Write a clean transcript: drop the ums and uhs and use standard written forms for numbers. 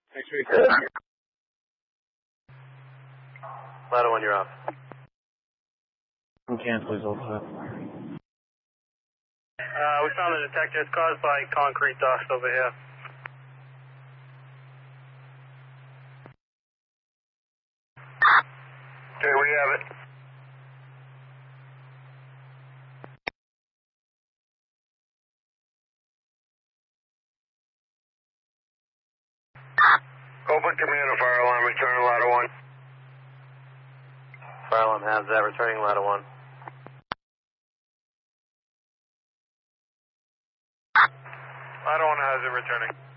Next week. Ladder 1, you're off. Cancel his ultimate. We found the detector. It's caused by concrete dust over here. Okay, we have it. Open command of fire alarm, return ladder 1. Fire alarm has that, returning ladder 1. Ladder 1 has it, returning.